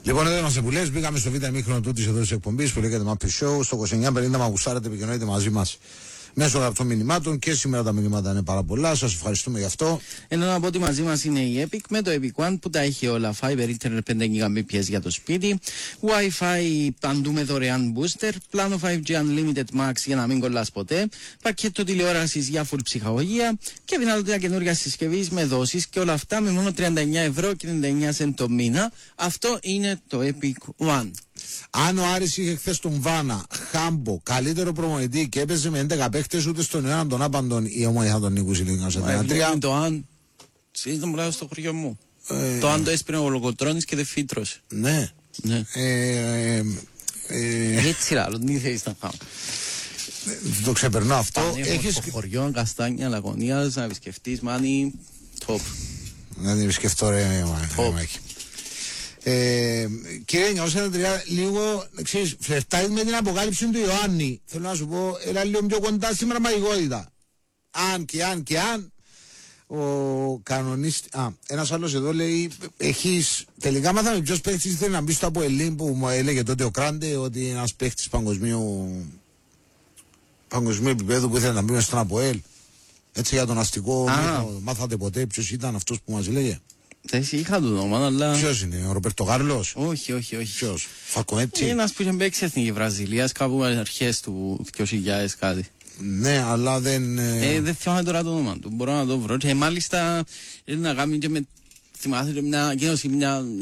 Λοιπόν, εδώ είμαστε που λες. Μπήκαμε στο β' ημίχρονο τούτης εδώ της εκπομπής που λέγεται Map Show. Στο 2950 μα γουστάρετε, επικοινωνείτε μαζί μας μέσω γραπτών μηνυμάτων και σήμερα τα μηνύματα είναι πάρα πολλά. Σας ευχαριστούμε γι' αυτό. Ενώ να πω ότι μαζί μας είναι η Epic με το Epic One που τα έχει όλα. Fiber Internet 5 Gbps για το σπίτι, Wi-Fi παντού με δωρεάν booster, πλάνο 5G Unlimited Max για να μην κολλάς ποτέ, πακέτο τηλεόρασης για full ψυχαγωγία και δυνατότητα καινούργια συσκευής με δόσεις και όλα αυτά με μόνο 39,99€ το μήνα. Αυτό είναι το Epic One. Αν ο Άρης είχε χθες τον Βάνα, Χάμπο, καλύτερο προμονητή και έπαιζε με 11 παίχτες ούτε στον έναν τον άπαντον, η Ομόνια θα τον νικούσε λίγο σε 13. Το αν. Ήταν μου στο χωριό μου. Το αν το έσπρινε ο Λογοτρώνης και δεν φύτρωσε. Ναι. Έτσι λάλλον, τι θέλεις να κάνω. Το ξεπερνώ αυτό. Έχεις το χωριό, Καστάνια, Λαγωνίας, να επισκεφτείς, μάνι, top. Να την επισκεφτώ ρε Μάκη. Κύριε Νιώσα, λίγο ξέρεις, φλερτάρεις με την αποκάλυψη του Ιωάννη. Θέλω να σου πω, έλα λίγο πιο κοντά στην πραγματικότητα. Αν ο κανονίστης. Ένας άλλος εδώ λέει, έχεις. Τελικά μάθαμε ποιος παίχτης θέλει να μπει στο Αποελίν που μου έλεγε τότε ο Κράντε ότι είναι ένας παίχτης παγκοσμίου επίπεδου που ήθελε να μπει μέσα στον Αποέλ. Έτσι για τον αστικό, μάθατε ποτέ ποιος ήταν αυτός που μας λέγε? Είχα το όνομα, αλλά. Ποιος είναι, ο Ροπέρτο Κάρλος? Όχι. Ποιος, Φακοέτσι? Είναι ένας που είχε παίξει εθνική Βραζιλίας κάπου αρχές του 2000 κάτι. Ναι, αλλά δεν. Δεν θυμάμαι τώρα το όνομα του. Μπορώ να το βρω. Και μάλιστα να κάνει και με. Θυμάστε μια